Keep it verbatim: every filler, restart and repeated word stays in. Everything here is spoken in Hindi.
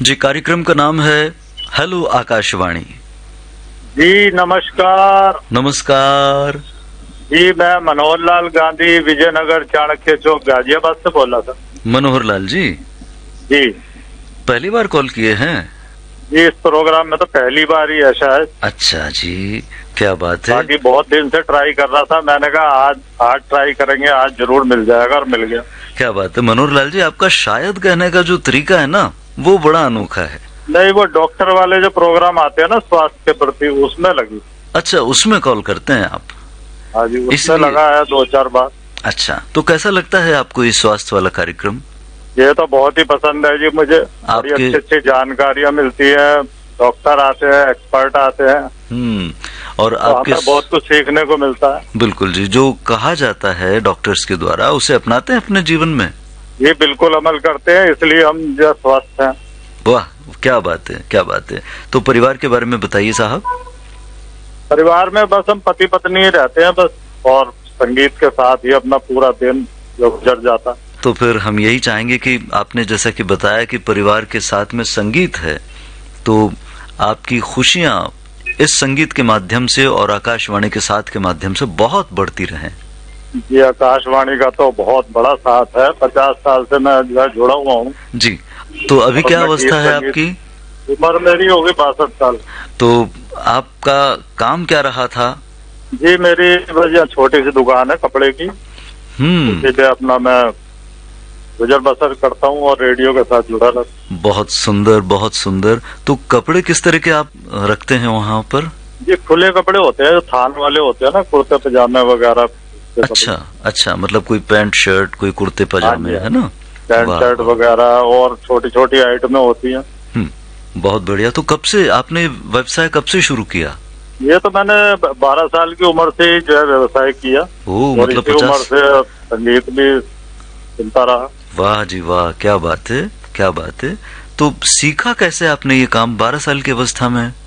जी, कार्यक्रम का नाम है हेलो आकाशवाणी। जी नमस्कार। नमस्कार जी, मैं मनोहर लाल गांधी विजयनगर चाणक्य चौक गाजियाबाद से बोल रहा था। मनोहर लाल जी, जी पहली बार कॉल किए हैं? जी, इस प्रोग्राम में तो पहली बार ही है शायद। अच्छा जी, क्या बात है। बाकी बहुत दिन से ट्राई कर रहा था, मैंने कहा आज आज ट्राई करेंगे, आज जरूर मिल जाएगा, और मिल गया। क्या बात है मनोहर लाल जी, आपका शायद कहने का जो तरीका है ना, वो बड़ा अनोखा है। नहीं, वो डॉक्टर वाले जो प्रोग्राम आते हैं ना स्वास्थ्य के प्रति, उसमें लगी। अच्छा, उसमें कॉल करते हैं आप? हाँ जी, उसमें लगा है दो चार बार। अच्छा, तो कैसा लगता है आपको ये स्वास्थ्य वाला कार्यक्रम? ये तो बहुत ही पसंद है जी मुझे। आपके अच्छी अच्छी जानकारियाँ मिलती है, डॉक्टर आते हैं, एक्सपर्ट आते हैं। हम्म और तो आपके हमें बहुत कुछ सीखने को मिलता है। बिल्कुल जी, जो कहा जाता है डॉक्टर्स के द्वारा, उसे अपनाते हैं अपने जीवन में? ये बिल्कुल अमल करते हैं, इसलिए हम जो स्वस्थ हैं। वाह, क्या बात है, क्या बात है। तो परिवार के बारे में बताइए साहब। परिवार में बस हम पति पत्नी ही रहते हैं बस, और संगीत के साथ ही अपना पूरा दिन जो गुजर जाता। तो फिर हम यही चाहेंगे कि आपने जैसा कि बताया कि परिवार के साथ में संगीत है, तो आपकी खुशियां इस संगीत के माध्यम से और आकाशवाणी के साथ के माध्यम से बहुत बढ़ती रहें। ये आकाशवाणी का तो बहुत बड़ा साथ है, पचास साल से मैं जो है जुड़ा हुआ हूँ जी। तो अभी क्या अवस्था है आपकी? उम्र मेरी होगी बासठ साल। तो आपका काम क्या रहा था? जी, मेरी वजह छोटी सी दुकान है कपड़े की, हम्म उसी पे अपना मैं गुजर बसर करता हूँ और रेडियो के साथ जुड़ा रहता। बहुत सुंदर, बहुत सुंदर। तो कपड़े किस तरह के आप रखते हैं वहाँ पर? ये खुले कपड़े होते हैं, जो थान वाले होते हैं ना, कुर्ते पजामे वगैरह। अच्छा अच्छा, मतलब कोई पैंट शर्ट, कोई कुर्ते पजामे, है ना? पैंट शर्ट वगैरह और छोटी छोटी आइटमें होती हैं। हम्म बहुत बढ़िया। तो कब से आपने व्यवसाय कब से शुरू किया? ये तो मैंने बारह साल की उम्र से जो है व्यवसाय किया। ओ, और मतलब इसी उम्र से संगीत भी सुनता रहा। वाह जी वाह, क्या बात है, क्या बात है। तो सीखा कैसे आपने ये काम बारह साल की अवस्था में?